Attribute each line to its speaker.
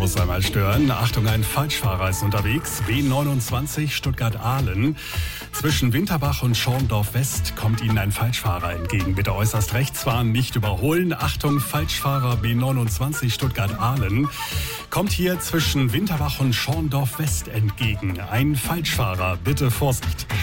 Speaker 1: Infos einmal stören. Achtung, ein Falschfahrer ist unterwegs. B29 Stuttgart-Ahlen. Zwischen Winterbach und Schorndorf-West kommt Ihnen ein Falschfahrer entgegen. Bitte äußerst rechts fahren, nicht überholen. Achtung, Falschfahrer B29 Stuttgart-Ahlen. Kommt hier zwischen Winterbach und Schorndorf-West entgegen. Ein Falschfahrer, bitte Vorsicht.